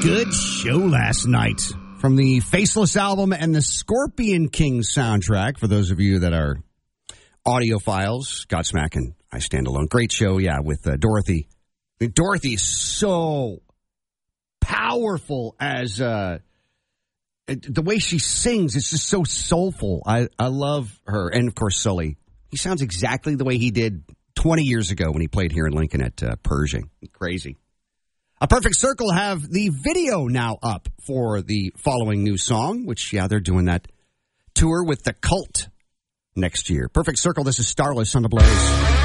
good show last night from the Faceless album and the Scorpion King soundtrack. For those of you that are audiophiles, Godsmack and I Stand Alone. Great show, yeah, with Dorothy. Dorothy is so powerful as the way she sings. It's just so soulful. I love her. And, of course, Sully. He sounds exactly the way he did 20 years ago when he played here in Lincoln at Pershing. Crazy. A Perfect Circle have the video now up for the following new song, which, yeah, they're doing that tour with the Cult next year. Perfect Circle, this is Starless on the Blaze.